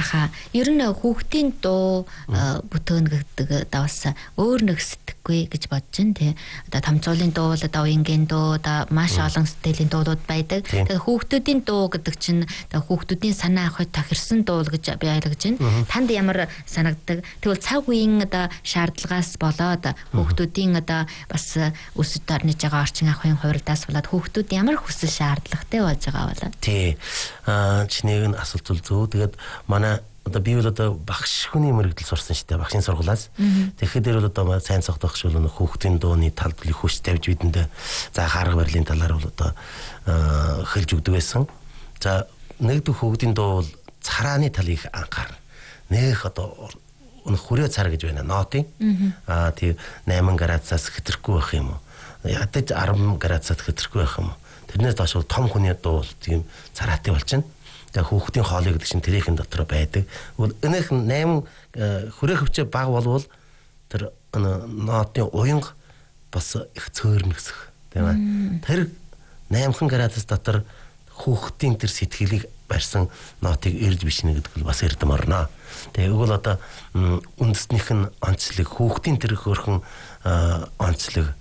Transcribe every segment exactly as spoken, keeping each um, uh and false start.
Аха. Ер нь хүүхдийн дуу бүтээн гэдэг бас өөр нэг сэтгэхгүй гэж бодож байна тий. Одоо томцоолын дуу бол одоо уянгийн дуу одоо маш олон стилийн дуулууд байдаг. Тэгэхээр хүүхдүүдийн дуу гэдэг чинь одоо хүүхдүүдийн санаа авахд тохирсон дуу гэж би ойлгож байна. Танд ямар санагддаг? Тэгвэл цаг үеийн одоо шаардлагаас болоод хүүхдүүдийн одоо бас өсөж орнож байгаа орчин ахуйн хувирдаас болоод хүүхдүүд ямар хүсэл шаардлагатай болж байгаа болоо. Тий. Аа чинийг нь асуулт зөв. Тэгээд манай одоо би бол одоо багш хүний мэрэгдэл сурсан шүү дээ. Багшийн сургуулиас. Тэгэхээр бол одоо сайн цогтойх шиг бол хүүхдийн дууны талд их хүч тавьж бидэндээ за харга барилын талаар бол одоо хэлж өгдөг байсан. За нэгдүгээр хүүхдийн дуу бол царааны талыг анхаарна. Нэх одоо хүрээ цар гэж байна. Нотын. Аа тий найман градусаас хэтрэхгүй байх юм уу? Ядаж арван градусаас хэтрэхгүй байх юм уу? Тэрнээс доош том хүний дуу бол тийм цараатай болчихно. Тэгээ хүүхдийн хоолой гэдэг чинь тэрийн дотор байдаг. Өнөөх найман хүрээ хөвчөө баг болвол тэр нотын уянга бас их цөөрнө гэсэн тийм ээ. Тэр найман градус дотор хүүхдийн тэр сэтгэлийг барьсан нотыг ирж бичнэ гэдэг нь бас эрдэм орно. Тэгээ өгөл одоо үндэснийх нь онцлог хүүхдийн тэр хөрхөн онцлог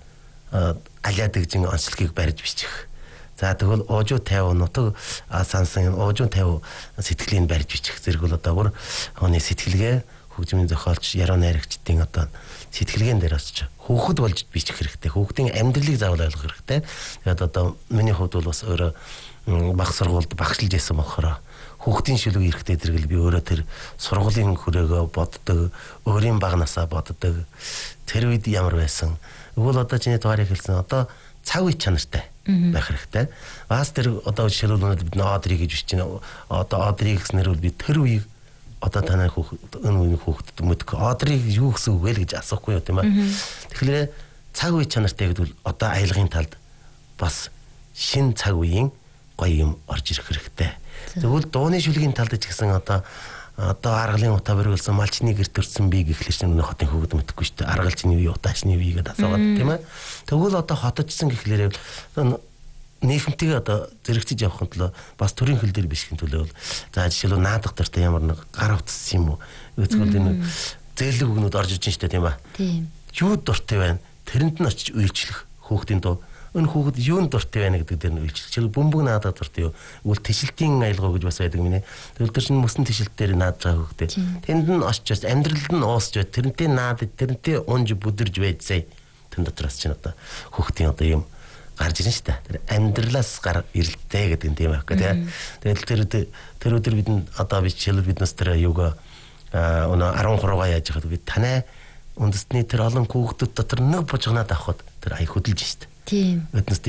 алиад гэжин онцлогийг барьж бичих. За тэгвэл уужуу тавь нутаг сансан уужуу тавь сэтгэлийг барьж бичих зэрэг бол одоо бүр хүний сэтгэлгээ хөгжмийн зохиолч яруу найрагчдын одоо сэтгэлгээн дээр очиж хүүхэд болж бичих хэрэгтэй. Хүүхдийн амьдралыг заавал ойлгох хэрэгтэй. Тэгээд одоо миний хувьд бол бас өөрөө баг сургуульд багшлж байсан болохоор хүүхдийн шүлэг эрэхтэй зэрэгэл би өөрөө тэр сургуулийн хүрээгөө боддог, өөрийн баг насаа боддог. Тэр үед ямар байсан. Өгвөл одоо чиний дугаарыг хэлсэн одоо цаг үе чанартай байх хэрэгтэй. Бас тэр одоо жишээлбэл бид Одри гэж биш чинь одоо Одри гэснээр бол би тэр үеийг одоо танай хүүхд өн үеийн хүүхдэд мэдэх Одриг юу гэсэн үг вэ гэж асуухгүй юу тийм ээ. Тэгэхээр цаг үе чанартай гэдэг бол одоо аялгын талд бас шин цаг үеийн гоё юм орж ирэх хэрэгтэй. Тэгвэл дууны шүлгийн талд ч гэсэн одоо одоо аргалын утаа бэргэлсэн малчны гэрт төрсэн би гэхлээр нэг хотын хүүхэд мэдхгүй шүү дээ. Аргалчны үе утаачны үе гэдэг асуугаад тийм ээ. Тэгвэл одоо хотожсон гэхлээр нийгэмтэйгээ одоо зэрэгцэж явахын тулд бас төрийн хөл дээр бишхэн төлөө бол за жишээлбэл наадах дуртай ямар нэг гар утсан юм уу эсвэл энэ зээлэг өгнүүд орж иж штэ тийм аа. Тийм. Юу дуртай байна? Тэрэнд нь очиж үйлчлэх хүүхдийн дуу өн хүүхэд юунд дуртай байна гэдэг дээр нь үйлчлэх. Жишээл бөмбөг наадах дуртай юу? Тэгвэл тишэлтийн аялгаа гэж бас байдаг минь. Тэгвэл тэр чинь мөсөн тишэлт дээр наадж байгаа хүүхдээ. Тэнд нь очиж амьдралд нь уусч бай. Тэрнтэй наад тэрнтэй унж бүдэрж байцээ. Тэн дотроос чинь одоо хүүхдийн одоо юм гарч ирнэ шүү дээ. Тэр амьдралаас гар ирэлттэй гэдэг нь тийм байх гэх тийм. Тэгэл тэр тэр өдөр бид одоо би жишээлбэл биднес тэр юугаа өнөө арван гурав яаж яхад бид танай үндэсний тэр олон хүүхдүүд дотор нэг бужигнаад авахд тэр ая хөдөлж шүү дээ. Тийм. Биднес